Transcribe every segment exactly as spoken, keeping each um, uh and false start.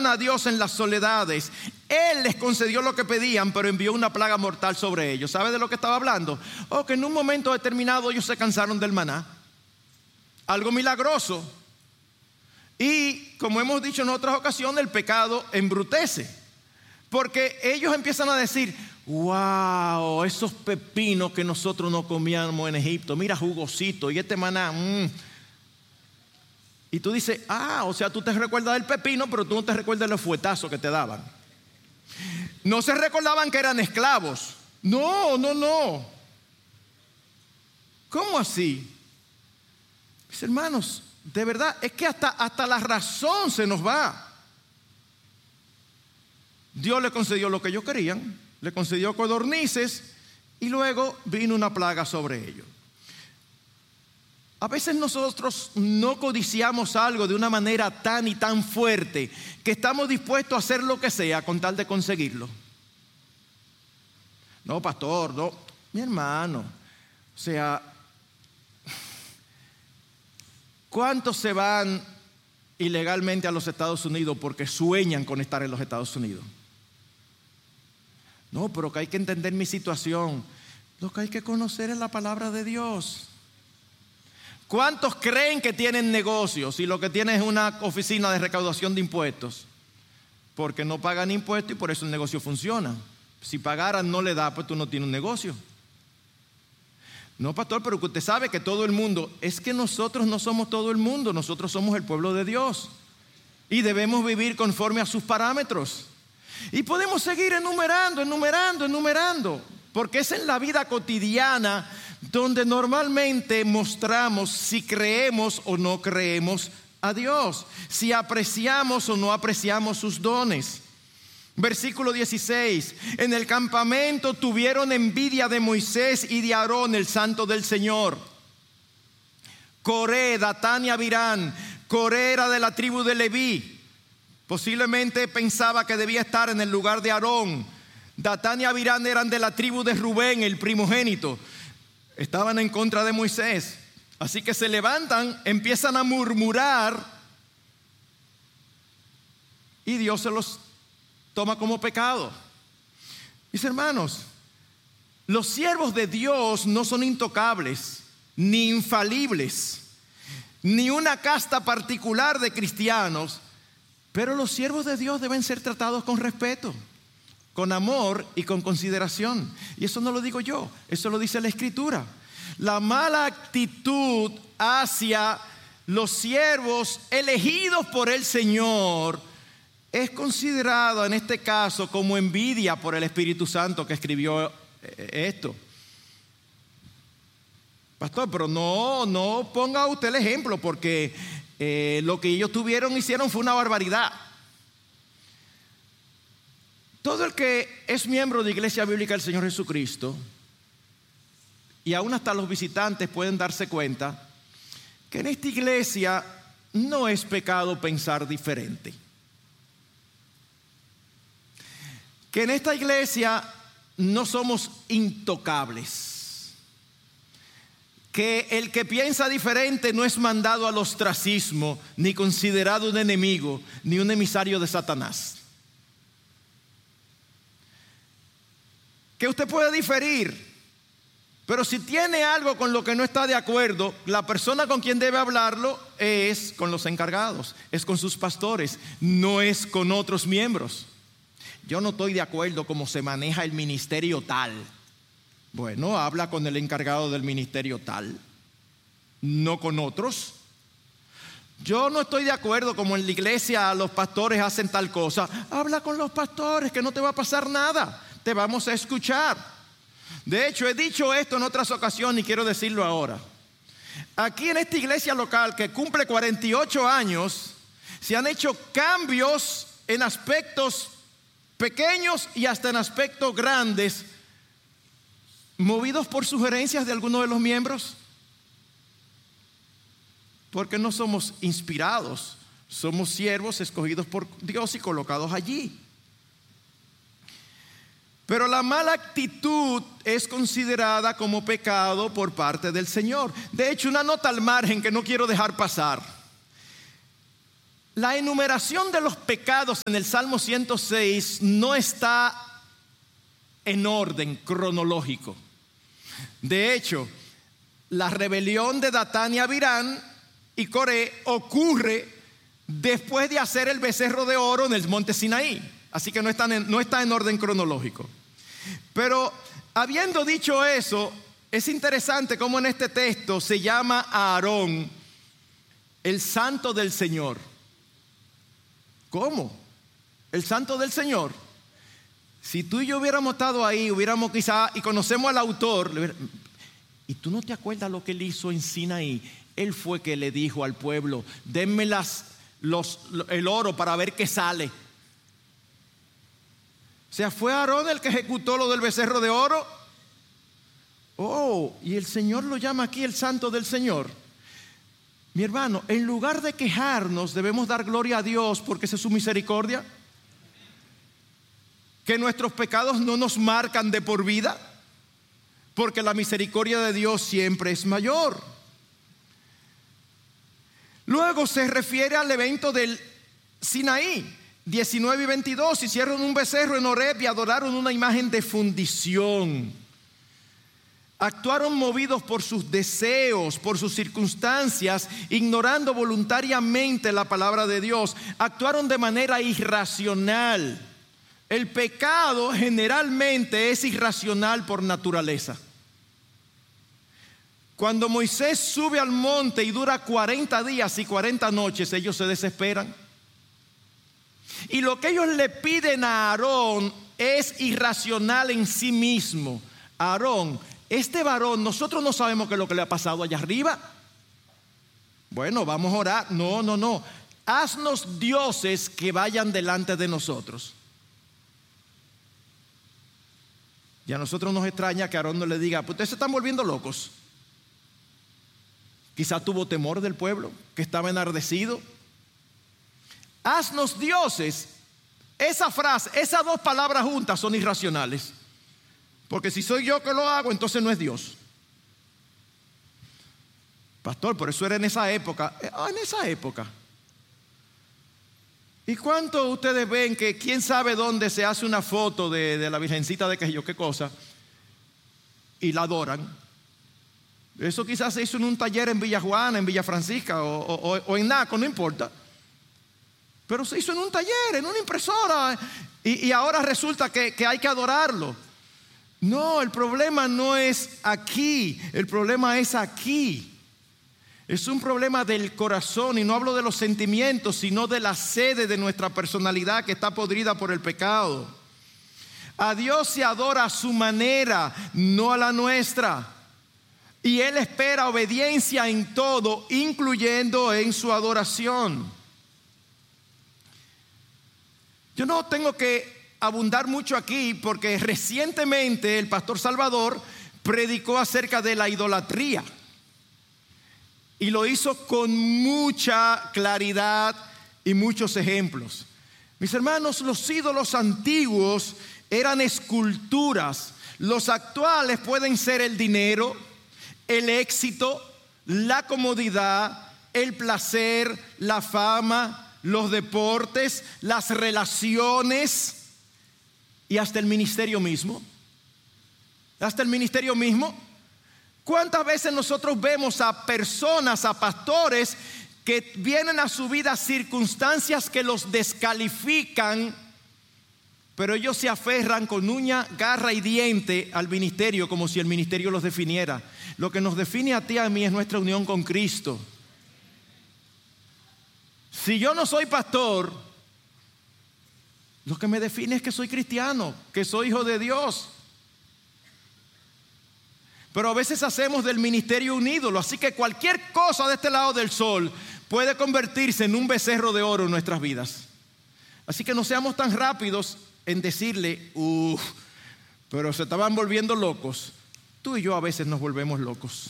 clamaron a Dios en las soledades, Él les concedió lo que pedían, pero envió una plaga mortal sobre ellos. ¿Sabe de lo que estaba hablando? Oh, que en un momento determinado ellos se cansaron del maná. Algo milagroso. Y como hemos dicho en otras ocasiones, el pecado embrutece. Porque ellos empiezan a decir: wow, esos pepinos que nosotros no comíamos en Egipto, mira, jugosito, y este maná, mmm. Y tú dices: ah, o sea, tú te recuerdas del pepino, pero tú no te recuerdas de los fuetazos que te daban. No se recordaban que eran esclavos. No, no, no. ¿Cómo así? Mis hermanos, de verdad, es que hasta, hasta la razón se nos va. Dios le concedió lo que ellos querían, le concedió codornices, y luego vino una plaga sobre ellos. A veces nosotros no codiciamos algo de una manera tan y tan fuerte que estamos dispuestos a hacer lo que sea con tal de conseguirlo. No, pastor, no, mi hermano. O sea, ¿cuántos se van ilegalmente a los Estados Unidos porque sueñan con estar en los Estados Unidos? No, pero que hay que entender mi situación. Lo que hay que conocer es la palabra de Dios. ¿Cuántos creen que tienen negocios y lo que tienen es una oficina de recaudación de impuestos? Porque no pagan impuestos y por eso el negocio funciona. Si pagaran no le da, pues tú no tienes un negocio. No, pastor, pero que usted sabe que todo el mundo, es que nosotros no somos todo el mundo, nosotros somos el pueblo de Dios y debemos vivir conforme a sus parámetros. Y podemos seguir enumerando, enumerando, enumerando, porque es en la vida cotidiana donde normalmente mostramos si creemos o no creemos a Dios, si apreciamos o no apreciamos sus dones. Versículo dieciséis: en el campamento tuvieron envidia de Moisés y de Aarón, el santo del Señor. Coré, Datán y Abirán. Coré era de la tribu de Leví. Posiblemente pensaba que debía estar en el lugar de Aarón. Datán y Abirán eran de la tribu de Rubén, el primogénito. Estaban en contra de Moisés. Así que se levantan, empiezan a murmurar y Dios se los toma como pecado. Mis hermanos, los siervos de Dios no son intocables, ni infalibles, ni una casta particular de cristianos, pero los siervos de Dios deben ser tratados con respeto, con amor y con consideración. Y eso no lo digo yo, eso lo dice la Escritura. La mala actitud hacia los siervos elegidos por el Señor es considerada en este caso como envidia por el Espíritu Santo que escribió esto. Pastor, pero no, no ponga usted el ejemplo, porque eh, lo que ellos tuvieron, hicieron fue una barbaridad. Todo el que es miembro de Iglesia Bíblica del Señor Jesucristo, y aún hasta los visitantes pueden darse cuenta que en esta iglesia no es pecado pensar diferente. Que en esta iglesia no somos intocables. Que el que piensa diferente no es mandado al ostracismo, ni considerado un enemigo, ni un emisario de Satanás. Que usted puede diferir, pero si tiene algo con lo que no está de acuerdo, la persona con quien debe hablarlo es con los encargados, es con sus pastores, no es con otros miembros. Yo no estoy de acuerdo cómo se maneja el ministerio tal. Bueno, habla con el encargado del ministerio tal, no con otros. Yo no estoy de acuerdo como en la iglesia los pastores hacen tal cosa. Habla con los pastores, que no te va a pasar nada, te vamos a escuchar. De hecho, he dicho esto en otras ocasiones y quiero decirlo ahora. Aquí en esta iglesia local que cumple cuarenta y ocho años, se han hecho cambios en aspectos pequeños y hasta en aspectos grandes, movidos por sugerencias de algunos de los miembros. Porque no somos inspirados, somos siervos escogidos por Dios y colocados allí. Pero la mala actitud es considerada como pecado por parte del Señor. De hecho, una nota al margen que no quiero dejar pasar. La enumeración de los pecados en el Salmo ciento seis no está en orden cronológico. De hecho, la rebelión de Datán y Abirán y Coré ocurre después de hacer el becerro de oro en el monte Sinaí. Así que no está en, no está en orden cronológico. Pero habiendo dicho eso, es interesante cómo en este texto se llama a Aarón el santo del Señor. ¿Cómo? El santo del Señor. Si tú y yo hubiéramos estado ahí, hubiéramos quizá, y conocemos al autor, y tú no te acuerdas lo que él hizo en Sinaí. Él fue que le dijo al pueblo: denme las, los, el oro para ver qué sale. O sea, fue Aarón el que ejecutó lo del becerro de oro. Oh, y el Señor lo llama aquí el santo del Señor. Mi hermano, en lugar de quejarnos, debemos dar gloria a Dios porque esa es su misericordia. Que nuestros pecados no nos marcan de por vida, porque la misericordia de Dios siempre es mayor. Luego se refiere al evento del Sinaí, diecinueve y veintidós. Hicieron un becerro en Horeb y adoraron una imagen de fundición. Actuaron movidos por sus deseos, por sus circunstancias, ignorando voluntariamente la palabra de Dios. Actuaron de manera irracional. El pecado generalmente es irracional por naturaleza. Cuando Moisés sube al monte y dura cuarenta días y cuarenta noches, ellos se desesperan. Y lo que ellos le piden a Aarón es irracional en sí mismo. Aarón, este varón, nosotros no sabemos qué es lo que le ha pasado allá arriba. Bueno, vamos a orar. No, no, no. Haznos dioses que vayan delante de nosotros. Y a nosotros nos extraña que Aarón no le diga: pues ustedes se están volviendo locos. Quizá tuvo temor del pueblo, que estaba enardecido. Haznos dioses. Esa frase, esas dos palabras juntas son irracionales. Porque si soy yo que lo hago, entonces no es Dios. Pastor, por eso era en esa época. Ah, en esa época. ¿Y cuántos ustedes ven que quién sabe dónde se hace una foto de, de la virgencita de qué yo qué cosa y la adoran? Eso quizás se hizo en un taller en Villa Juana, en Villa Francisca o, o, o en Naco, no importa. Pero se hizo en un taller, en una impresora, y, y ahora resulta que, que hay que adorarlo. No, el problema no es aquí, el problema es aquí. Es un problema del corazón, y no hablo de los sentimientos, sino de la sede de nuestra personalidad que está podrida por el pecado. A Dios se adora a su manera, no a la nuestra. Y Él espera obediencia en todo, incluyendo en su adoración. Yo no tengo que abundar mucho aquí porque recientemente el pastor Salvador predicó acerca de la idolatría. Y lo hizo con mucha claridad y muchos ejemplos. Mis hermanos, los ídolos antiguos eran esculturas. Los actuales pueden ser el dinero, el éxito, la comodidad, el placer, la fama, los deportes, las relaciones y hasta el ministerio mismo. Hasta el ministerio mismo. ¿Cuántas veces nosotros vemos a personas, a pastores que vienen a su vida circunstancias que los descalifican, pero ellos se aferran con uña, garra y diente al ministerio como si el ministerio los definiera? Lo que nos define a ti y a mí es nuestra unión con Cristo. Si yo no soy pastor, lo que me define es que soy cristiano, que soy hijo de Dios. Pero a veces hacemos del ministerio un ídolo, así que cualquier cosa de este lado del sol puede convertirse en un becerro de oro en nuestras vidas. Así que no seamos tan rápidos en decirle: uff, pero se estaban volviendo locos. Tú y yo a veces nos volvemos locos.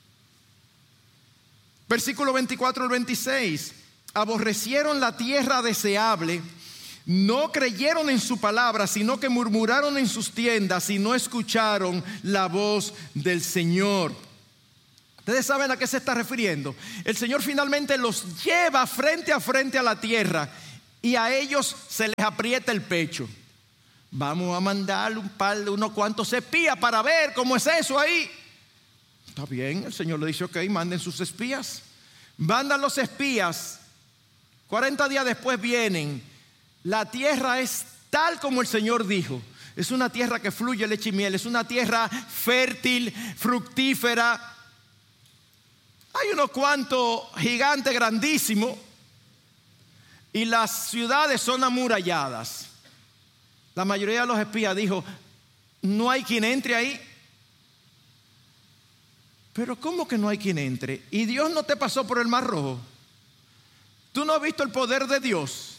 Versículo veinticuatro al veintiséis. Aborrecieron la tierra deseable, no creyeron en su palabra, sino que murmuraron en sus tiendas y no escucharon la voz del Señor. Ustedes saben a qué se está refiriendo. El Señor finalmente los lleva frente a frente a la tierra y a ellos se les aprieta el pecho. Vamos a mandarle un par de unos cuantos espías para ver cómo es eso ahí. Está bien, el Señor le dice, ok, manden sus espías. Mandan los espías. cuarenta días después vienen. La tierra es tal como el Señor dijo. Es una tierra que fluye leche y miel. Es una tierra fértil, fructífera. Hay unos cuantos gigantes grandísimos y las ciudades son amuralladas. La mayoría de los espías dijo, no hay quien entre ahí. Pero ¿cómo que no hay quien entre? ¿Y Dios no te pasó por el Mar Rojo? ¿Tú no has visto el poder de Dios?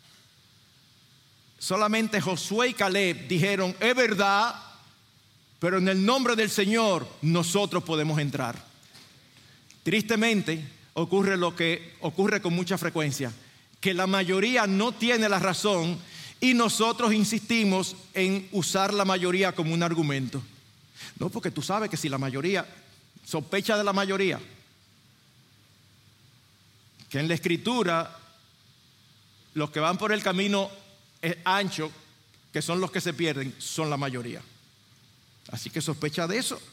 Solamente Josué y Caleb dijeron, es verdad, pero en el nombre del Señor nosotros podemos entrar. Tristemente ocurre lo que ocurre con mucha frecuencia, que la mayoría no tiene la razón y nosotros insistimos en usar la mayoría como un argumento. No, porque tú sabes que si la mayoría, sospecha de la mayoría, que en la Escritura los que van por el camino ancho, que son los que se pierden, son la mayoría. Así que sospecha de eso.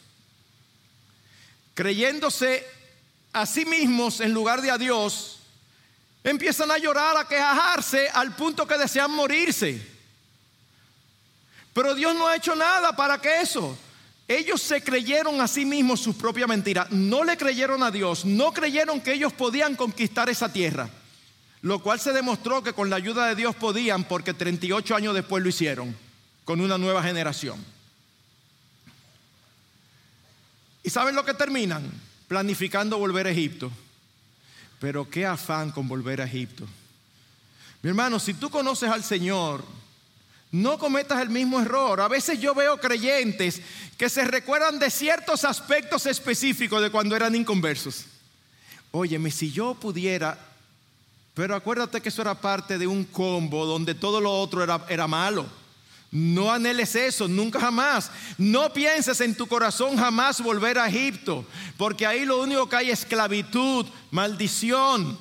Creyéndose a sí mismos en lugar de a Dios, empiezan a llorar, a quejarse al punto que desean morirse. Pero Dios no ha hecho nada para que eso. Ellos se creyeron a sí mismos sus propias mentiras. No le creyeron a Dios, no creyeron que ellos podían conquistar esa tierra. Lo cual se demostró que con la ayuda de Dios podían, porque treinta y ocho años después lo hicieron, con una nueva generación. ¿Y saben lo que terminan? Planificando volver a Egipto. Pero qué afán con volver a Egipto. Mi hermano, si tú conoces al Señor, no cometas el mismo error. A veces yo veo creyentes que se recuerdan de ciertos aspectos específicos de cuando eran inconversos. Óyeme, si yo pudiera, pero acuérdate que eso era parte de un combo donde todo lo otro era, era malo. No anheles eso, nunca jamás. No pienses en tu corazón jamás volver a Egipto, porque ahí lo único que hay es esclavitud, maldición,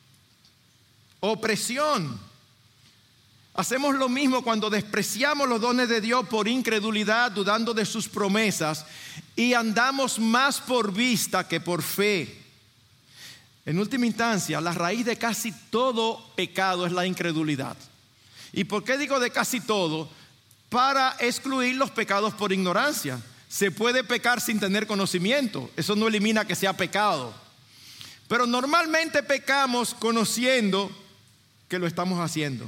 opresión. Hacemos lo mismo cuando despreciamos los dones de Dios por incredulidad, dudando de sus promesas, y andamos más por vista que por fe. En última instancia, la raíz de casi todo pecado es la incredulidad. ¿Y por qué digo de casi todo? Para excluir los pecados por ignorancia. Se puede pecar sin tener conocimiento. Eso no elimina que sea pecado. Pero normalmente pecamos conociendo que lo estamos haciendo.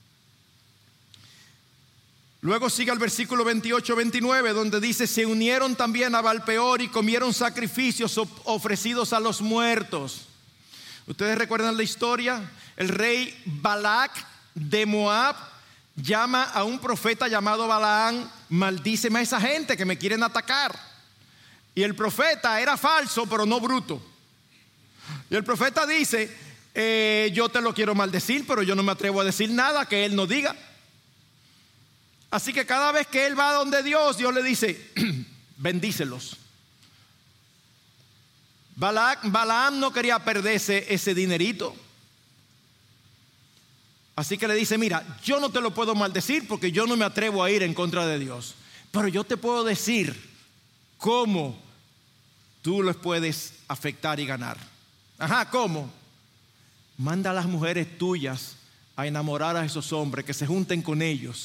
Luego sigue el versículo veintiocho veintinueve, donde dice: se unieron también a Baalpeor y comieron sacrificios ofrecidos a los muertos. ¿Ustedes recuerdan la historia? El rey Balac de Moab llama a un profeta llamado Balaam: maldíceme a esa gente que me quieren atacar. Y el profeta era falso, pero no bruto. Y el profeta dice: eh, yo te lo quiero maldecir, pero yo no me atrevo a decir nada que él no diga. Así que cada vez que él va donde Dios, Dios le dice: bendícelos. Balac, Balaam no quería perderse ese dinerito. Así que le dice: mira, yo no te lo puedo maldecir porque yo no me atrevo a ir en contra de Dios, pero yo te puedo decir cómo tú los puedes afectar y ganar. Ajá, ¿cómo? Manda a las mujeres tuyas a enamorar a esos hombres, que se junten con ellos,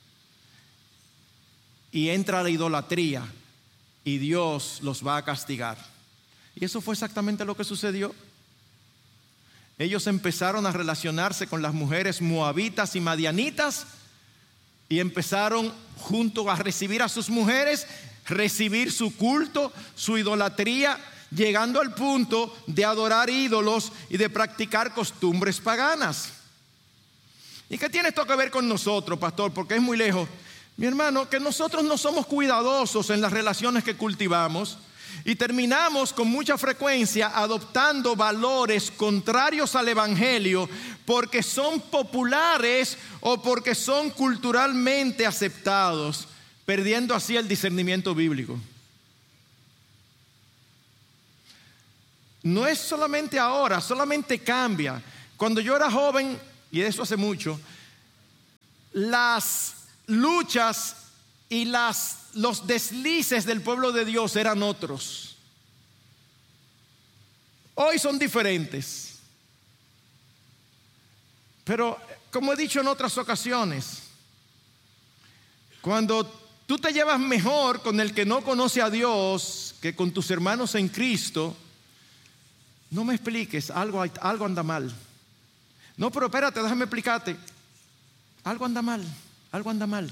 y entra la idolatría y Dios los va a castigar. Y eso fue exactamente lo que sucedió. Ellos empezaron a relacionarse con las mujeres moabitas y madianitas y empezaron junto a recibir a sus mujeres, recibir su culto, su idolatría, llegando al punto de adorar ídolos y de practicar costumbres paganas. ¿Y qué tiene esto que ver con nosotros, pastor? Porque es muy lejos. Mi hermano, que nosotros no somos cuidadosos en las relaciones que cultivamos y terminamos con mucha frecuencia adoptando valores contrarios al evangelio porque son populares o porque son culturalmente aceptados, perdiendo así el discernimiento bíblico. no es solamente ahora, solamente cambia. Cuando yo era joven, y de eso hace mucho, las luchas y las, los deslices del pueblo de Dios eran otros. Hoy son diferentes. Pero como he dicho en otras ocasiones, cuando tú te llevas mejor con el que no conoce a Dios que con tus hermanos en Cristo, no me expliques, algo, algo anda mal. No, pero espérate, déjame explicarte. Algo anda mal, algo anda mal.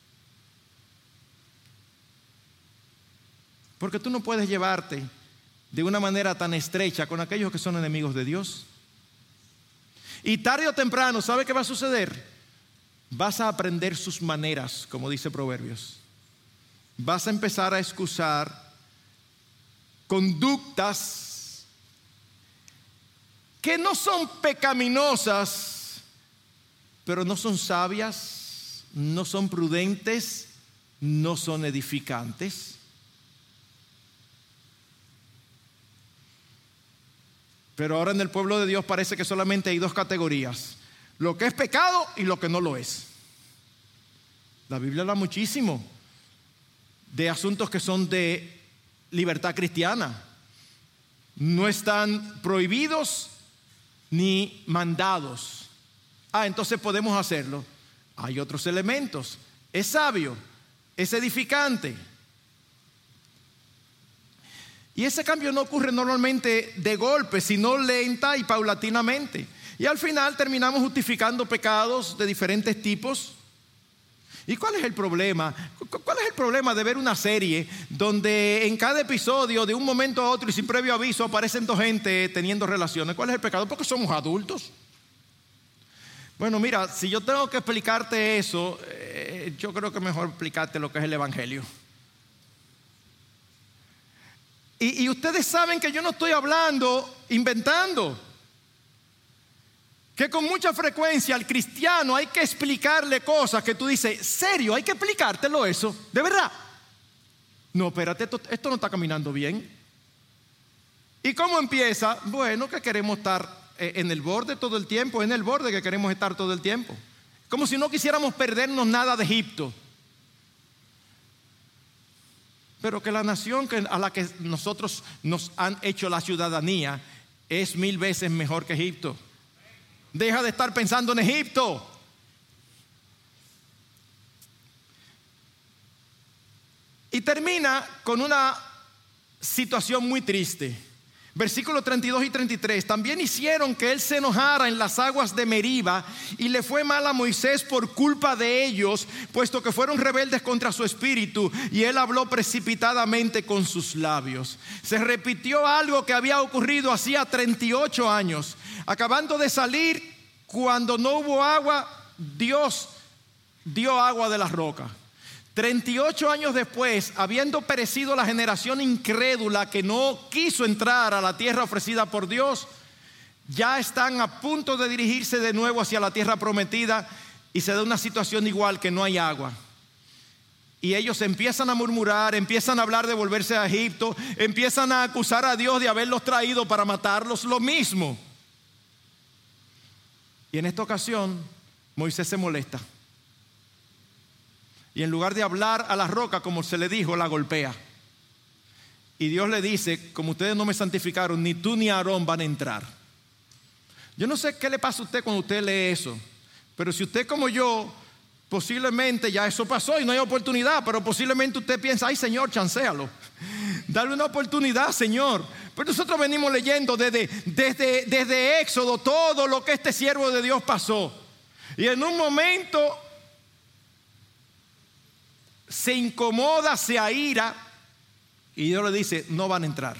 Porque tú no puedes llevarte de una manera tan estrecha con aquellos que son enemigos de Dios. Y tarde o temprano, ¿sabe qué va a suceder? Vas a aprender sus maneras, como dice Proverbios. Vas a empezar a excusar conductas que no son pecaminosas, pero no son sabias, no son prudentes, no son edificantes. Pero ahora en el pueblo de Dios parece que solamente hay dos categorías: lo que es pecado y lo que no lo es. La Biblia habla muchísimo de asuntos que son de libertad cristiana. No están prohibidos ni mandados. Ah, entonces podemos hacerlo. Hay otros elementos. Es sabio, es edificante. Y ese cambio no ocurre normalmente de golpe, sino lenta y paulatinamente. Y al final terminamos justificando pecados de diferentes tipos. ¿Y cuál es el problema? ¿Cuál es el problema de ver una serie donde en cada episodio, de un momento a otro y sin previo aviso, aparecen dos gente teniendo relaciones? ¿Cuál es el pecado? Porque somos adultos. Bueno, mira, si yo tengo que explicarte eso, eh, yo creo que es mejor explicarte lo que es el Evangelio. Y, y ustedes saben que yo no estoy hablando, inventando. Que con mucha frecuencia al cristiano hay que explicarle cosas que tú dices, ¿serio? ¿Hay que explicártelo eso? ¿De verdad? No, espérate, esto, esto no está caminando bien. ¿Y cómo empieza? Bueno, que queremos estar en el borde todo el tiempo, en el borde que queremos estar todo el tiempo. Como si no quisiéramos perdernos nada de Egipto. Pero que la nación a la que nosotros nos han hecho la ciudadanía es mil veces mejor que Egipto. Deja de estar pensando en Egipto. Y termina con una situación muy triste. Versículos treinta y dos y treinta y tres. También hicieron que él se enojara en las aguas de Meriba, y le fue mal a Moisés por culpa de ellos, puesto que fueron rebeldes contra su espíritu, y él habló precipitadamente con sus labios. Se repitió algo que había ocurrido hacía treinta y ocho años. Acabando de salir, cuando no hubo agua, Dios dio agua de la roca. treinta y ocho años después, habiendo perecido la generación incrédula que no quiso entrar a la tierra ofrecida por Dios, ya están a punto de dirigirse de nuevo hacia la tierra prometida, y se da una situación igual, que no hay agua. Y ellos empiezan a murmurar, empiezan a hablar de volverse a Egipto, empiezan a acusar a Dios de haberlos traído para matarlos, lo mismo. Y en esta ocasión, Moisés se molesta. Y en lugar de hablar a la roca, como se le dijo, la golpea. Y Dios le dice, como ustedes no me santificaron, ni tú ni Aarón van a entrar. Yo no sé qué le pasa a usted cuando usted lee eso, pero si usted como yo, posiblemente ya eso pasó y no hay oportunidad, pero posiblemente usted piensa, ay Señor, chancéalo. Dale una oportunidad, Señor. Pero nosotros venimos leyendo desde, desde, desde Éxodo todo lo que este siervo de Dios pasó. Y en un momento se incomoda, se aira, y Dios le dice, no van a entrar.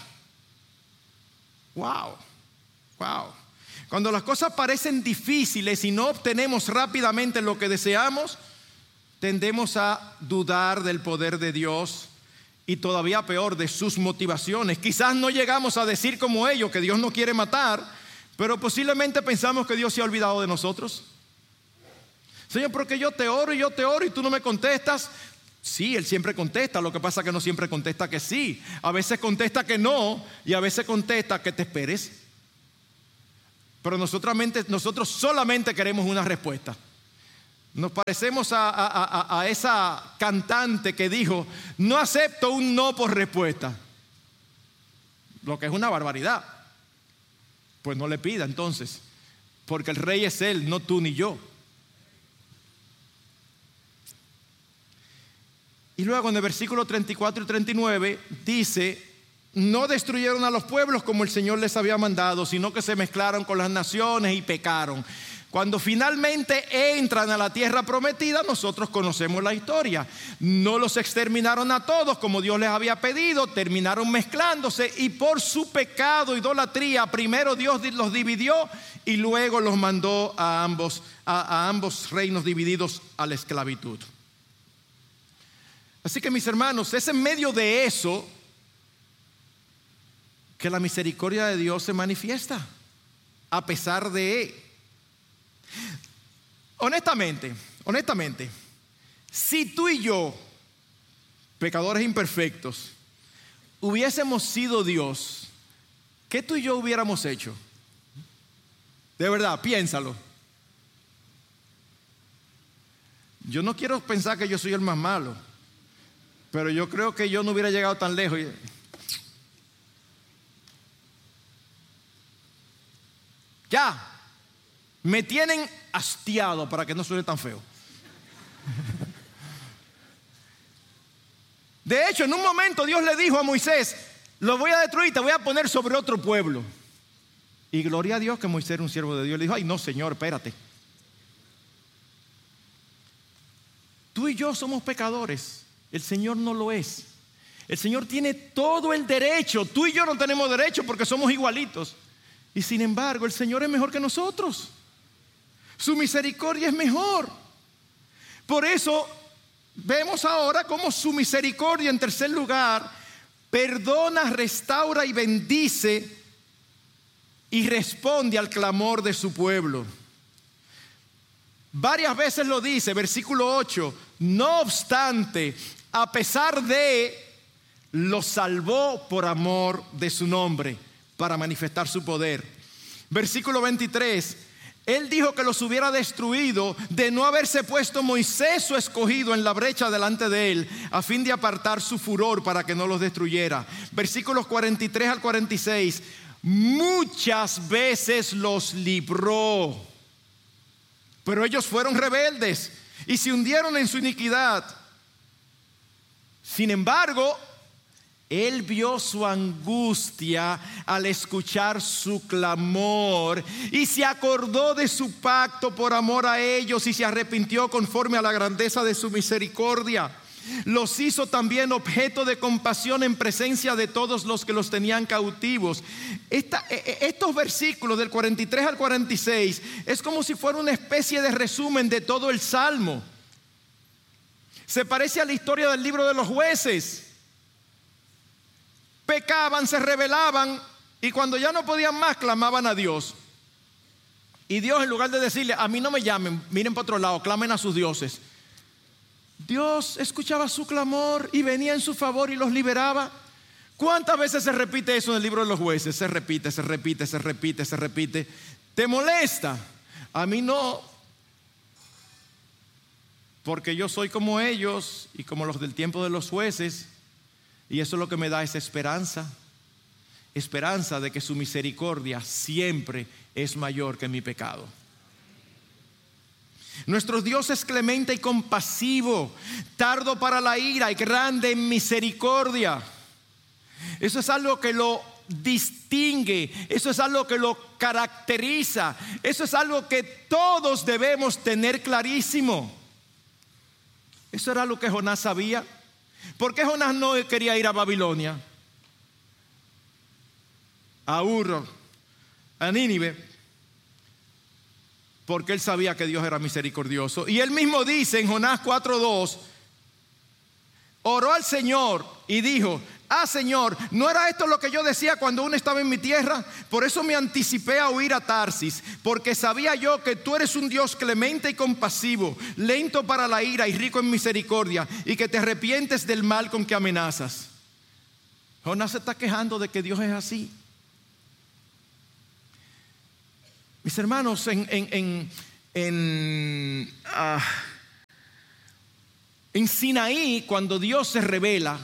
Wow, wow. Cuando las cosas parecen difíciles y no obtenemos rápidamente lo que deseamos, tendemos a dudar del poder de Dios, y todavía peor, de sus motivaciones. Quizás no llegamos a decir como ellos que Dios no quiere matar, pero posiblemente pensamos que Dios se ha olvidado de nosotros. Señor, porque yo te oro y yo te oro y tú no me contestas. Sí, Él siempre contesta, lo que pasa es que no siempre contesta que sí. A veces contesta que no y a veces contesta que te esperes. Pero nosotros, nosotros solamente queremos una respuesta. Nos parecemos a, a, a, a esa cantante que dijo: no acepto un no por respuesta. Lo que es una barbaridad. Pues no le pida entonces, porque el rey es Él, no tú ni yo. Y luego en el versículo treinta y cuatro y treinta y nueve dice: no destruyeron a los pueblos como el Señor les había mandado, sino que se mezclaron con las naciones y pecaron. Cuando finalmente entran a la tierra prometida, nosotros conocemos la historia. No los exterminaron a todos como Dios les había pedido, terminaron mezclándose, y por su pecado, idolatría, primero Dios los dividió y luego los mandó a ambos, a, a ambos reinos divididos a la esclavitud. Así que, mis hermanos, es en medio de eso que la misericordia de Dios se manifiesta, a pesar de... Honestamente, honestamente, si tú y yo, pecadores imperfectos, hubiésemos sido Dios, ¿qué tú y yo hubiéramos hecho? De verdad, piénsalo. Yo no quiero pensar que yo soy el más malo, pero yo creo que yo no hubiera llegado tan lejos. Ya, me tienen hastiado, para que no suene tan feo. De hecho, en un momento Dios le dijo a Moisés: lo voy a destruir, te voy a poner sobre otro pueblo. Y gloria a Dios que Moisés era un siervo de Dios. Le dijo: ay no, Señor, espérate. Tú y yo somos pecadores. El Señor no lo es. El Señor tiene todo el derecho. Tú y yo no tenemos derecho porque somos igualitos. Y sin embargo, el Señor es mejor que nosotros. Su misericordia es mejor. Por eso vemos ahora cómo su misericordia, en tercer lugar, perdona, restaura y bendice y responde al clamor de su pueblo. Varias veces lo dice, versículo ocho: no obstante, a pesar de, los salvó por amor de su nombre, para manifestar su poder. Versículo veintitrés: Él dijo que los hubiera destruido de no haberse puesto Moisés su escogido en la brecha delante de él, a fin de apartar su furor para que no los destruyera. Versículos cuarenta y tres al cuarenta y seis: muchas veces los libró, pero ellos fueron rebeldes y se hundieron en su iniquidad. Sin embargo, Él vio su angustia al escuchar su clamor y se acordó de su pacto por amor a ellos y se arrepintió conforme a la grandeza de su misericordia. Los hizo también objeto de compasión en presencia de todos los que los tenían cautivos. Esta, estos versículos del cuarenta y tres al cuarenta y seis es como si fuera una especie de resumen de todo el Salmo. Se parece a la historia del libro de los jueces. Pecaban, se rebelaban y cuando ya no podían más clamaban a Dios. Y Dios, en lugar de decirle: a mí no me llamen, miren para otro lado, clamen a sus dioses, Dios escuchaba su clamor y venía en su favor y los liberaba. ¿Cuántas veces se repite eso en el libro de los jueces? Se repite, se repite, se repite, se repite. ¿Te molesta? A mí no, porque yo soy como ellos y como los del tiempo de los jueces. Y eso es lo que me da esa esperanza. Esperanza de que su misericordia siempre es mayor que mi pecado. Nuestro Dios es clemente y compasivo, tardo para la ira y grande en misericordia. Eso es algo que lo distingue, eso es algo que lo caracteriza, eso es algo que todos debemos tener clarísimo. Eso era lo que Jonás sabía. ¿Por qué Jonás no quería ir a Babilonia, a Ur, a Nínive? Porque él sabía que Dios era misericordioso. Y él mismo dice en Jonás cuatro dos: oró al Señor y dijo: ah, Señor, ¿no era esto lo que yo decía cuando aún estaba en mi tierra? Por eso me anticipé a huir a Tarsis, porque sabía yo que tú eres un Dios clemente y compasivo, lento para la ira y rico en misericordia, y que te arrepientes del mal con que amenazas. Jonás se está quejando de que Dios es así. Mis hermanos, en, en, en, en, uh, en Sinaí, cuando Dios se revela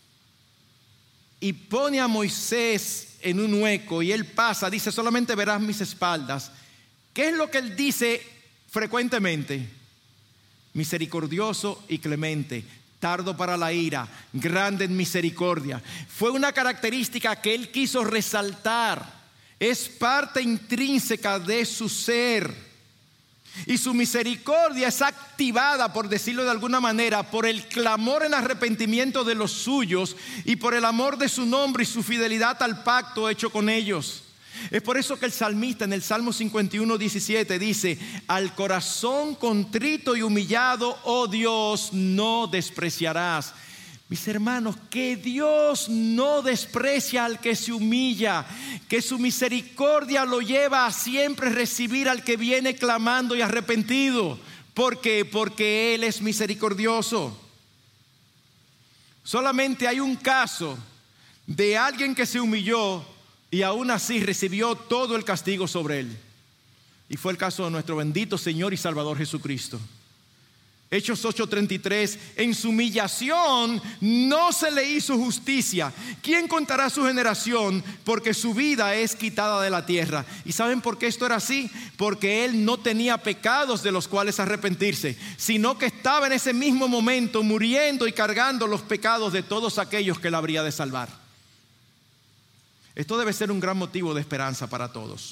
y pone a Moisés en un hueco y él pasa, dice: solamente verás mis espaldas. ¿Qué es lo que él dice frecuentemente? Misericordioso y clemente, tardo para la ira, grande en misericordia. Fue una característica que él quiso resaltar. Es parte intrínseca de su ser. Y su misericordia es activada, por decirlo de alguna manera, por el clamor en arrepentimiento de los suyos y por el amor de su nombre y su fidelidad al pacto hecho con ellos. Es por eso que el salmista en el Salmo cincuenta y uno, diecisiete dice: al corazón contrito y humillado, oh Dios, no despreciarás. Mis hermanos, que Dios no desprecia al que se humilla, que su misericordia lo lleva a siempre recibir al que viene clamando y arrepentido. ¿Por qué? Porque Él es misericordioso. Solamente hay un caso de alguien que se humilló y aún así recibió todo el castigo sobre él. Y fue el caso de nuestro bendito Señor y Salvador Jesucristo. Hechos ocho treinta y tres: en su humillación no se le hizo justicia. ¿Quién contará su generación? Porque su vida es quitada de la tierra. ¿Y saben por qué esto era así? Porque él no tenía pecados de los cuales arrepentirse, sino que estaba en ese mismo momento muriendo y cargando los pecados de todos aquellos que él habría de salvar. Esto debe ser un gran motivo de esperanza para todos.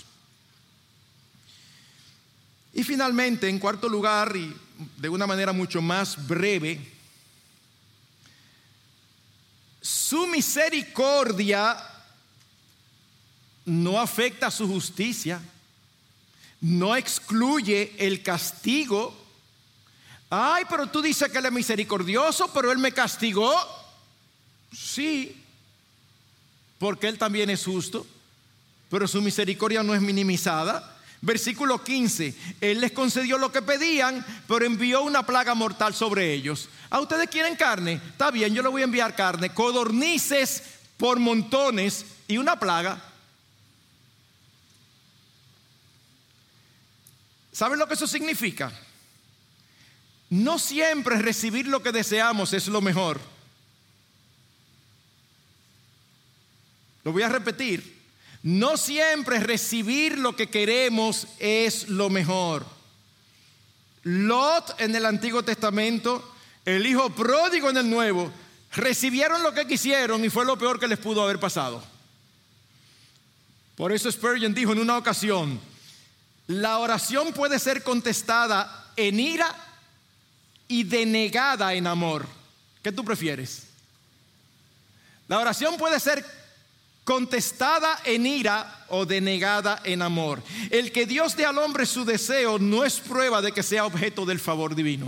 Y finalmente, en cuarto lugar, y de una manera mucho más breve, su misericordia no afecta su justicia, no excluye el castigo. Ay, pero tú dices que Él es misericordioso, pero Él me castigó. Sí, porque Él también es justo, pero su misericordia no es minimizada. Versículo quince: Él les concedió lo que pedían, pero envió una plaga mortal sobre ellos. ¿A ustedes quieren carne? Está bien, yo les voy a enviar carne, codornices por montones y una plaga. ¿Saben lo que eso significa? No siempre recibir lo que deseamos es lo mejor. Lo voy a repetir. No siempre recibir lo que queremos es lo mejor. Lot en el Antiguo Testamento, el hijo pródigo en el Nuevo, recibieron lo que quisieron y fue lo peor que les pudo haber pasado. Por eso Spurgeon dijo en una ocasión: la oración puede ser contestada en ira y denegada en amor. ¿Qué tú prefieres? La oración puede ser contestada en ira o denegada en amor. El que Dios dé al hombre su deseo no es prueba de que sea objeto del favor divino.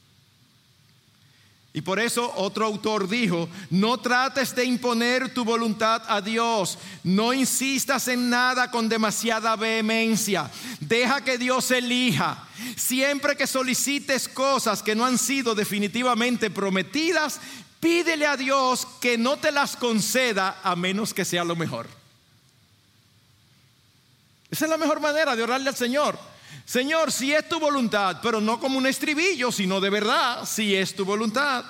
Y por eso otro autor dijo: no trates de imponer tu voluntad a Dios, no insistas en nada con demasiada vehemencia, deja que Dios elija. Siempre que solicites cosas que no han sido definitivamente prometidas, pídele a Dios que no te las conceda a menos que sea lo mejor. Esa es la mejor manera de orarle al Señor. Señor, si es tu voluntad, pero no como un estribillo, sino de verdad, si es tu voluntad.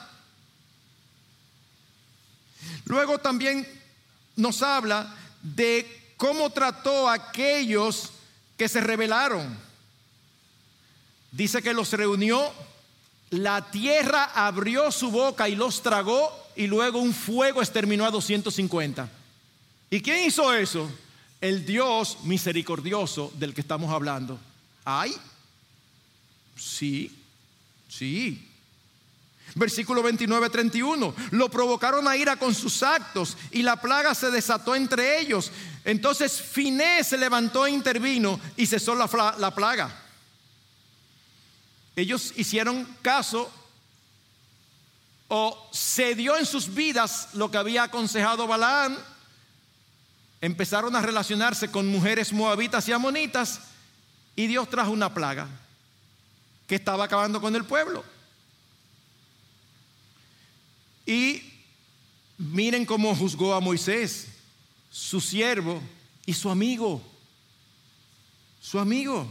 Luego también nos habla de cómo trató a aquellos que se rebelaron. Dice que los reunió, la tierra abrió su boca y los tragó, y luego un fuego exterminó a doscientos cincuenta. ¿Y quién hizo eso? El Dios misericordioso del que estamos hablando. ¿Ay? Sí, sí. Versículo veintinueve, treinta y uno: lo provocaron a ira con sus actos y la plaga se desató entre ellos. Entonces Finés se levantó e intervino y cesó la, la plaga. Ellos hicieron caso o se dio en sus vidas lo que había aconsejado Balaam. Empezaron a relacionarse con mujeres moabitas y amonitas y Dios trajo una plaga que estaba acabando con el pueblo. Y miren cómo juzgó a Moisés, su siervo y su amigo. Su amigo.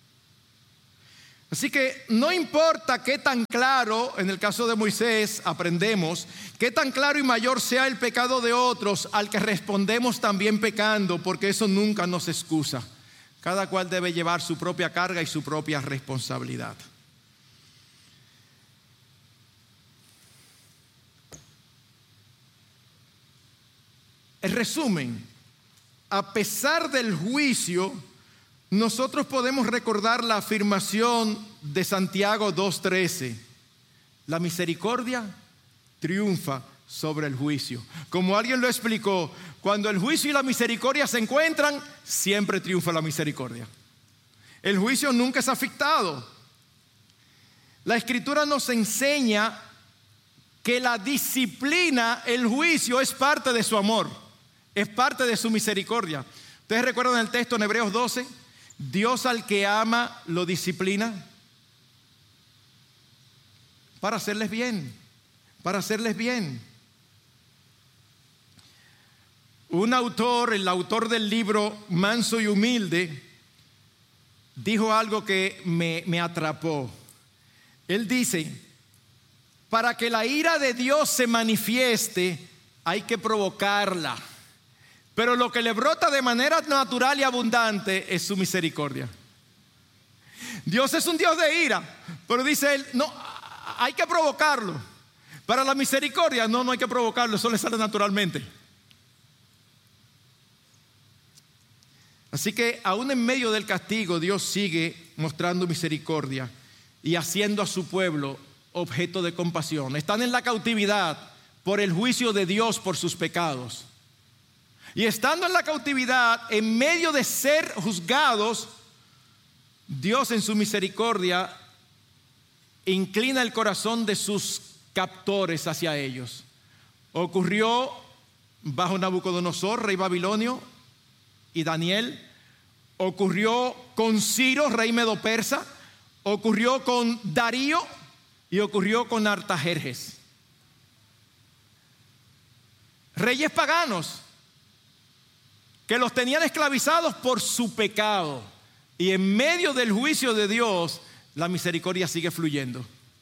Así que no importa qué tan claro, en el caso de Moisés aprendemos, qué tan claro y mayor sea el pecado de otros, al que respondemos también pecando, porque eso nunca nos excusa. Cada cual debe llevar su propia carga y su propia responsabilidad. En resumen, a pesar del juicio, nosotros podemos recordar la afirmación de Santiago dos trece: la misericordia triunfa sobre el juicio. Como alguien lo explicó, cuando el juicio y la misericordia se encuentran, siempre triunfa la misericordia. El juicio nunca es afectado. La Escritura nos enseña que la disciplina, el juicio, es parte de su amor, es parte de su misericordia. ¿Ustedes recuerdan el texto en Hebreos doce? Dios al que ama lo disciplina para hacerles bien, para hacerles bien. Un autor, el autor del libro Manso y Humilde, dijo algo que me, me atrapó. Él dice: para que la ira de Dios se manifieste, hay que provocarla. Pero lo que le brota de manera natural y abundante es su misericordia. Dios es un Dios de ira, pero dice él, no, hay que provocarlo. Para la misericordia, no, no hay que provocarlo, eso le sale naturalmente. Así que aún en medio del castigo, Dios sigue mostrando misericordia y haciendo a su pueblo objeto de compasión. Están en la cautividad por el juicio de Dios por sus pecados. Y estando en la cautividad, en medio de ser juzgados, Dios en su misericordia inclina el corazón de sus captores hacia ellos. Ocurrió bajo Nabucodonosor, rey babilonio, y Daniel. Ocurrió con Ciro, rey medo-persa. Ocurrió con Darío y ocurrió con Artajerjes. Reyes paganos que los tenían esclavizados por su pecado. Y en medio del juicio de Dios, la misericordia sigue fluyendo.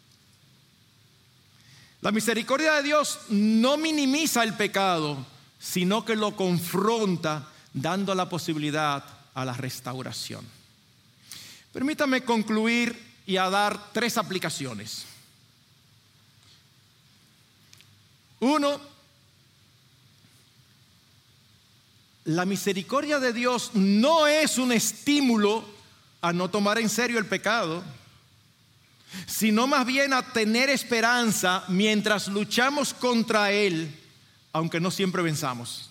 La misericordia de Dios no minimiza el pecado, sino que lo confronta, dando la posibilidad a la restauración. Permítame concluir y a dar tres aplicaciones. Uno, la misericordia de Dios no es un estímulo a no tomar en serio el pecado, sino más bien a tener esperanza mientras luchamos contra él, aunque no siempre venzamos.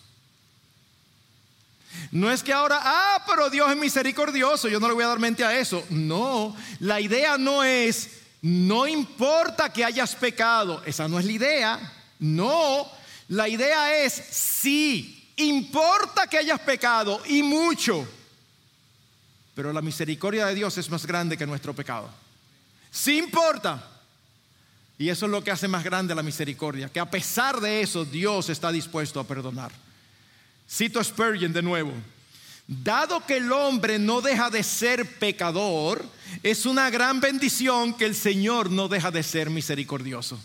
No es que ahora, ah, pero Dios es misericordioso, yo no le voy a dar mente a eso. No, la idea no es, no importa que hayas pecado, esa no es la idea. No, la idea es, sí, importa que hayas pecado y mucho, pero la misericordia de Dios es más grande que nuestro pecado. Sí importa. Y eso es lo que hace más grande la misericordia, que a pesar de eso Dios está dispuesto a perdonar. Cito a Spurgeon de nuevo: dado que el hombre no deja de ser pecador, es una gran bendición que el Señor no deja de ser misericordioso.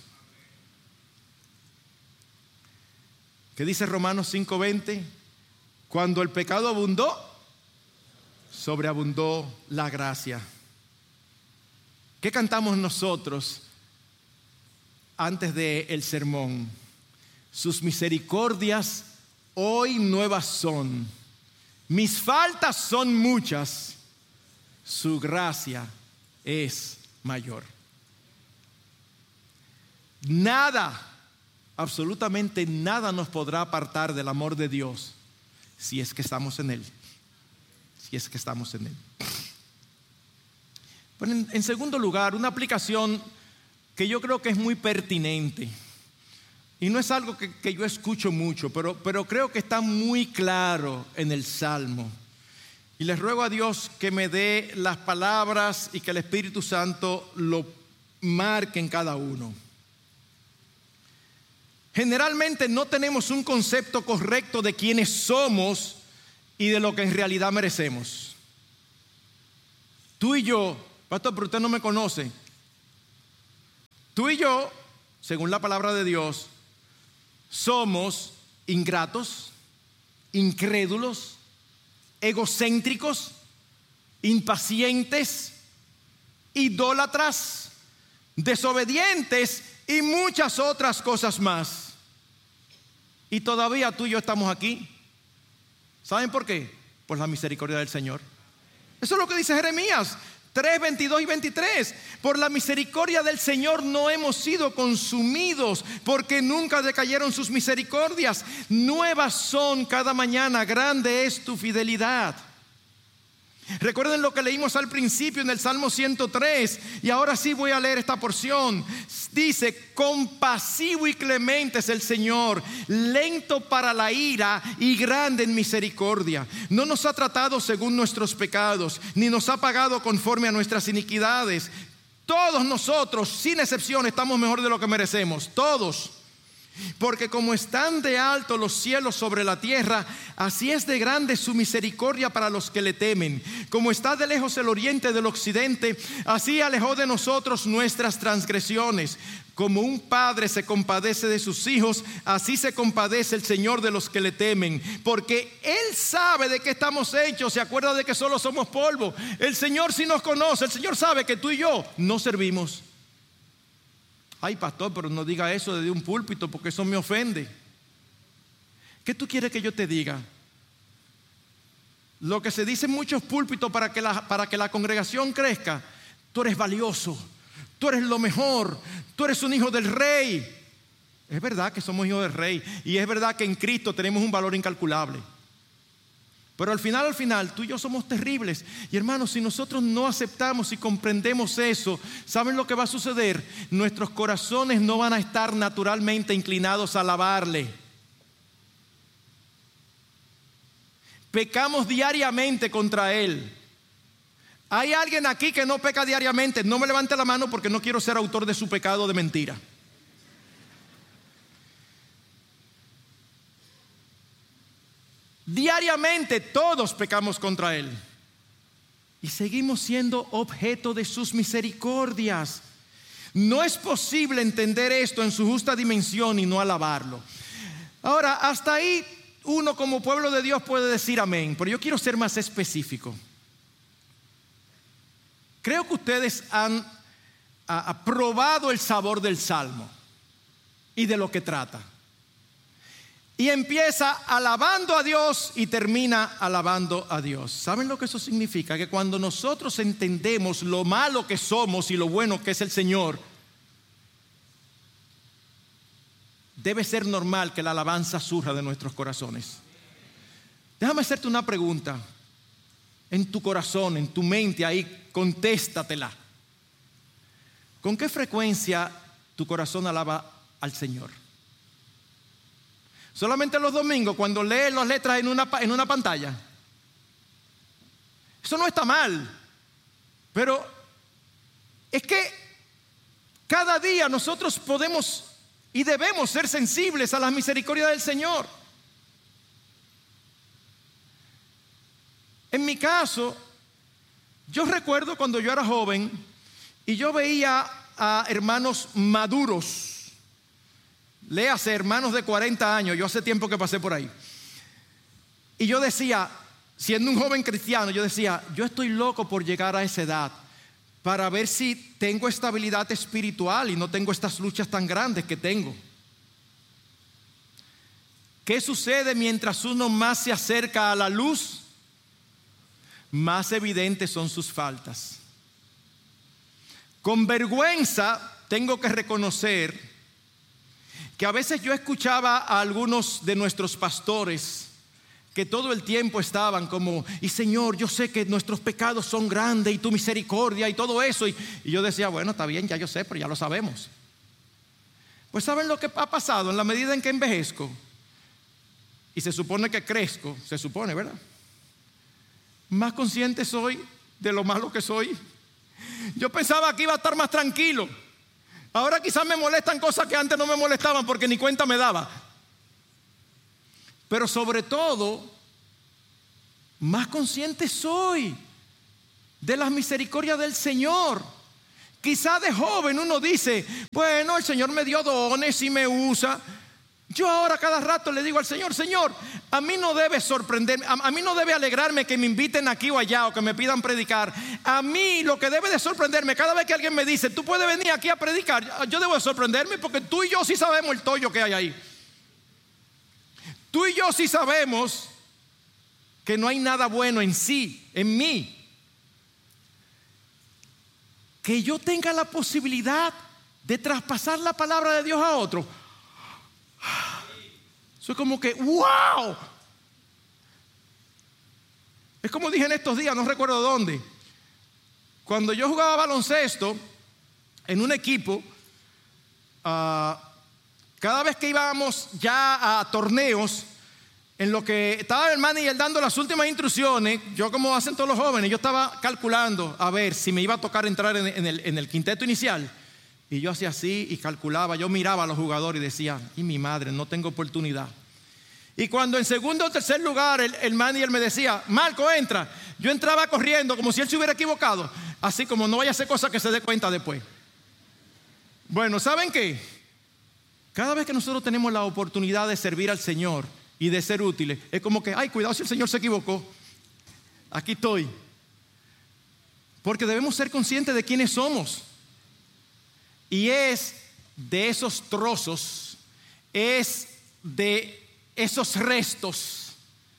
¿Qué dice Romanos cinco veinte? Cuando el pecado abundó, sobreabundó la gracia. ¿Qué cantamos nosotros antes del sermón? Sus misericordias hoy nuevas son, mis faltas son muchas, su gracia es mayor. Nada, absolutamente nada nos podrá apartar del amor de Dios si es que estamos en Él. Si es que estamos en Él. Pero en, en segundo lugar, una aplicación que yo creo que es muy pertinente. Y no es algo que, que yo escucho mucho, pero, pero creo que está muy claro en el Salmo. Y les ruego a Dios que me dé las palabras y que el Espíritu Santo lo marque en cada uno. Generalmente no tenemos un concepto correcto de quiénes somos y de lo que en realidad merecemos. Tú y yo, pastor, pero usted no me conoce. Tú y yo, según la palabra de Dios, somos ingratos, incrédulos, egocéntricos, impacientes, idólatras, desobedientes y muchas otras cosas más. Y todavía tú y yo estamos aquí. ¿Saben por qué? Por la misericordia del Señor. Eso es lo que dice Jeremías tres, veintidós y veintitrés. Por la misericordia del Señor no hemos sido consumidos, porque nunca decayeron sus misericordias. Nuevas son cada mañana, grande es tu fidelidad. Recuerden lo que leímos al principio en el Salmo ciento tres, y ahora sí voy a leer esta porción. Dice: compasivo y clemente es el Señor, lento para la ira y grande en misericordia. No nos ha tratado según nuestros pecados, ni nos ha pagado conforme a nuestras iniquidades. Todos nosotros, sin excepción, estamos mejor de lo que merecemos, todos. Porque como están de alto los cielos sobre la tierra, así es de grande su misericordia para los que le temen. Como está de lejos el oriente del occidente, así alejó de nosotros nuestras transgresiones. Como un padre se compadece de sus hijos, así se compadece el Señor de los que le temen. Porque Él sabe de qué estamos hechos, se acuerda de que solo somos polvo. El Señor sí nos conoce, el Señor sabe que tú y yo no servimos. Ay, pastor, pero no diga eso desde un púlpito, porque eso me ofende. ¿Qué tú quieres que yo te diga? Lo que se dice en muchos púlpitos para que la, para que la congregación crezca: tú eres valioso, tú eres lo mejor, tú eres un hijo del rey. Es verdad que somos hijos del rey, y es verdad que en Cristo tenemos un valor incalculable. Pero al final, al final, tú y yo somos terribles. Y hermanos, si nosotros no aceptamos y comprendemos eso, ¿saben lo que va a suceder? Nuestros corazones no van a estar naturalmente inclinados a alabarle. Pecamos diariamente contra Él. ¿Hay alguien aquí que no peca diariamente? No me levante la mano, porque no quiero ser autor de su pecado de mentira. Diariamente todos pecamos contra Él, y seguimos siendo objeto de sus misericordias. No es posible entender esto en su justa dimensión y no alabarlo. Ahora, hasta ahí uno como pueblo de Dios puede decir amén, pero yo quiero ser más específico. Creo que ustedes han a, a probado el sabor del Salmo y de lo que trata. Y empieza alabando a Dios y termina alabando a Dios. ¿Saben lo que eso significa? Que cuando nosotros entendemos lo malo que somos y lo bueno que es el Señor, debe ser normal que la alabanza surja de nuestros corazones. Déjame hacerte una pregunta. En tu corazón, en tu mente, ahí, contéstatela. ¿Con qué frecuencia tu corazón alaba al Señor? Solamente los domingos, cuando lees las letras en una, en una pantalla. Eso no está mal, pero es que cada día nosotros podemos y debemos ser sensibles a la misericordia del Señor. En mi caso, yo recuerdo cuando yo era joven y yo veía a hermanos maduros. Léase, hermanos de cuarenta años, yo hace tiempo que pasé por ahí. Y yo decía, siendo un joven cristiano, yo decía, yo estoy loco por llegar a esa edad para ver si tengo estabilidad espiritual y no tengo estas luchas tan grandes que tengo. ¿Qué sucede mientras uno más se acerca a la luz? Más evidentes son sus faltas. Con vergüenza tengo que reconocer que a veces yo escuchaba a algunos de nuestros pastores que todo el tiempo estaban como: y Señor, yo sé que nuestros pecados son grandes y tu misericordia y todo eso, y, y yo decía, bueno, está bien, ya yo sé, pero ya lo sabemos. Pues ¿saben lo que ha pasado? En la medida en que envejezco, y se supone que crezco, se supone, ¿verdad? Más consciente soy de lo malo que soy. Yo pensaba que iba a estar más tranquilo. Ahora quizás me molestan cosas que antes no me molestaban porque ni cuenta me daba. Pero sobre todo, más consciente soy de las misericordias del Señor. Quizá de joven uno dice, bueno, el Señor me dio dones y me usa. Yo ahora cada rato le digo al Señor, Señor, a mí no debe sorprenderme, a, a mí no debe alegrarme que me inviten aquí o allá o que me pidan predicar. A mí lo que debe de sorprenderme, cada vez que alguien me dice, tú puedes venir aquí a predicar, yo debo de sorprenderme porque tú y yo sí sabemos el tollo que hay ahí. Tú y yo sí sabemos que no hay nada bueno en sí, en mí. Que yo tenga la posibilidad de traspasar la palabra de Dios a otro. Eso es como que ¡wow! Es como dije en estos días, no recuerdo dónde. Cuando yo jugaba baloncesto en un equipo, uh, cada vez que íbamos ya a torneos, en lo que estaba el manager dando las últimas instrucciones, yo, como hacen todos los jóvenes, yo estaba calculando a ver si me iba a tocar entrar en, en, el, en el quinteto inicial. Y yo hacía así y calculaba, yo miraba a los jugadores y decía, y mi madre, no tengo oportunidad. Y cuando en segundo o tercer lugar el, el manager me decía, Marco, entra, yo entraba corriendo como si él se hubiera equivocado, así como no vaya a hacer cosas que se dé cuenta después. Bueno, ¿saben qué? Cada vez que nosotros tenemos la oportunidad de servir al Señor y de ser útiles, es como que, ay, cuidado si el Señor se equivocó, aquí estoy. Porque debemos ser conscientes de quiénes somos. Y es de esos trozos, es de esos restos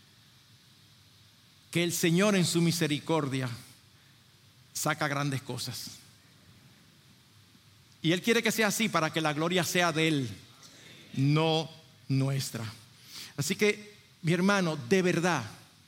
que el Señor en su misericordia saca grandes cosas. Y Él quiere que sea así para que la gloria sea de Él, no nuestra. Así que, mi hermano, de verdad,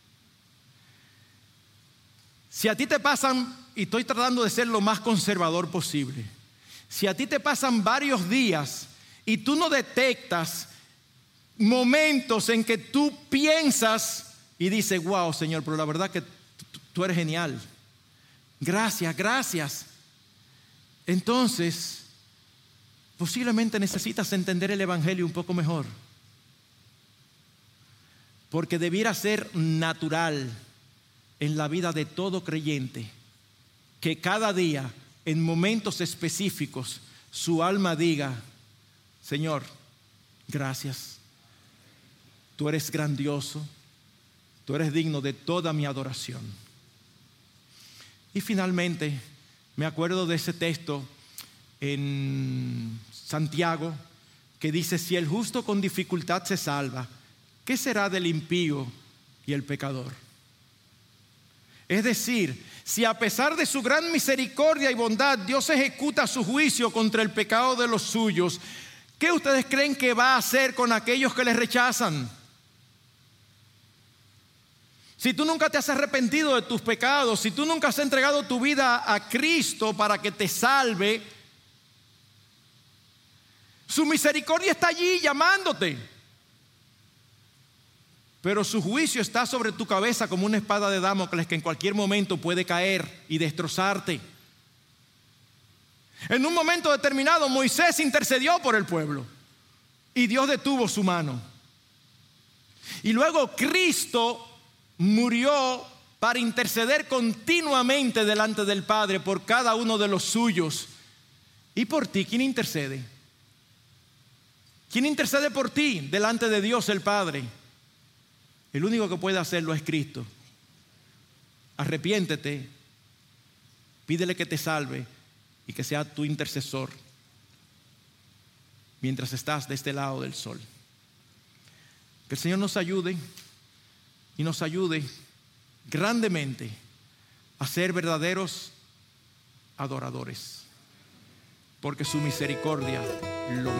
si a ti te pasan, y estoy tratando de ser lo más conservador posible, si a ti te pasan varios días y tú no detectas momentos en que tú piensas y dices, wow, Señor, pero la verdad que tú eres genial. Gracias, gracias. Entonces, posiblemente necesitas entender el Evangelio un poco mejor. Porque debiera ser natural en la vida de todo creyente que cada día, en momentos específicos, su alma diga, Señor, gracias. Tú eres grandioso, tú eres digno de toda mi adoración. Y finalmente, me acuerdo de ese texto en Santiago que dice, si el justo con dificultad se salva, ¿qué será del impío y el pecador? Es decir, si a pesar de su gran misericordia y bondad Dios ejecuta su juicio contra el pecado de los suyos, ¿qué ustedes creen que va a hacer con aquellos que le rechazan? Si tú nunca te has arrepentido de tus pecados, si tú nunca has entregado tu vida a Cristo para que te salve, su misericordia está allí llamándote. Pero su juicio está sobre tu cabeza como una espada de Damocles que en cualquier momento puede caer y destrozarte. En un momento determinado Moisés intercedió por el pueblo y Dios detuvo su mano. Y luego Cristo murió para interceder continuamente delante del Padre por cada uno de los suyos. ¿Y por ti quién intercede? ¿Quién intercede por ti delante de Dios el Padre? El único que puede hacerlo es Cristo. Arrepiéntete, pídele que te salve y que sea tu intercesor mientras estás de este lado del sol. Que el Señor nos ayude y nos ayude grandemente a ser verdaderos adoradores, porque su misericordia lo merece.